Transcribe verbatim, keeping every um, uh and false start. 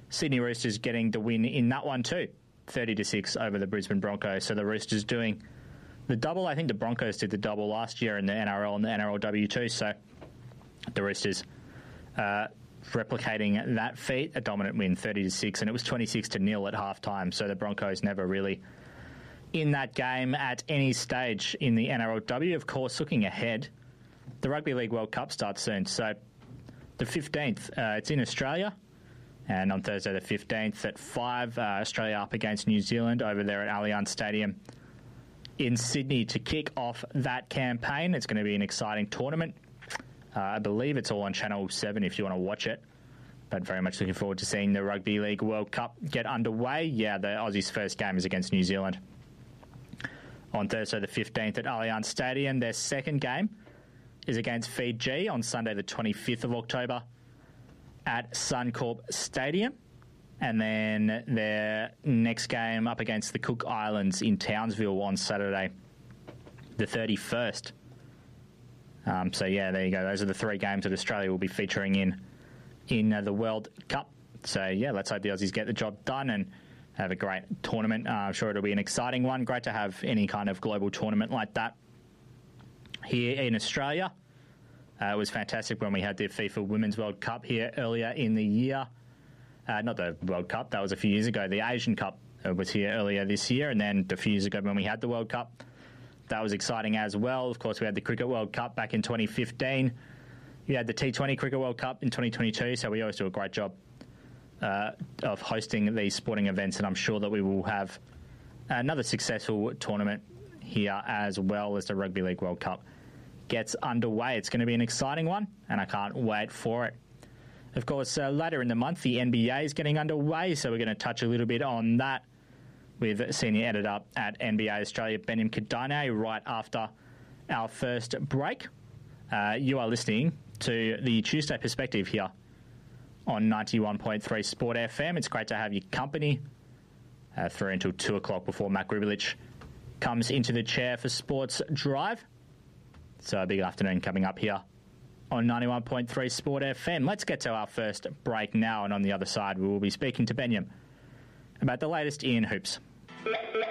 Sydney Roosters getting the win in that one too, thirty to six over the Brisbane Broncos. So the Roosters doing the double. I think the Broncos did the double last year in the N R L and the N R L W too. So the Roosters uh, replicating that feat, a dominant win, thirty to six, and it was twenty-six to nil at halftime. So the Broncos never really in that game at any stage in the N R L W. Of course, looking ahead, the Rugby League World Cup starts soon. So the fifteenth, uh, it's in Australia. And on Thursday the fifteenth at five, uh, Australia up against New Zealand over there at Allianz Stadium in Sydney to kick off that campaign. It's going to be an exciting tournament. Uh, I believe it's all on Channel seven if you want to watch it. But very much looking forward to seeing the Rugby League World Cup get underway. Yeah, the Aussies' first game is against New Zealand. On Thursday the fifteenth at Allianz Stadium, their second game is against Fiji on Sunday the twenty-fifth of October at Suncorp Stadium. And then their next game up against the Cook Islands in Townsville on Saturday the thirty-first. Um, so, yeah, there you go. Those are the three games that Australia will be featuring in in uh, the World Cup. So, yeah, let's hope the Aussies get the job done and have a great tournament. Uh, I'm sure it'll be an exciting one. Great to have any kind of global tournament like that here in Australia. Uh, it was fantastic when we had the FIFA Women's World Cup here earlier in the year. Uh, not the World Cup, that was a few years ago. The Asian Cup uh, was here earlier this year, and then a few years ago when we had the World Cup, that was exciting as well. Of course, we had the Cricket World Cup back in twenty fifteen. We had the T twenty Cricket World Cup in twenty twenty-two, so we always do a great job uh, of hosting these sporting events, and I'm sure that we will have another successful tournament here as well as the Rugby League World Cup gets underway. It's going to be an exciting one, and I can't wait for it. Of course, uh, later in the month, the N B A is getting underway, so we're going to touch a little bit on that with senior editor at N B A Australia, Benyam Kidane, right after our first break. Uh, you are listening to the Tuesday Perspective here on ninety-one point three Sport F M. It's great to have your company uh, through until two o'clock before Matt Gribilich comes into the chair for Sports Drive. So a big afternoon coming up here on ninety-one point three Sport F M. Let's get to our first break now, and on the other side we will be speaking to Benyam about the latest in hoops.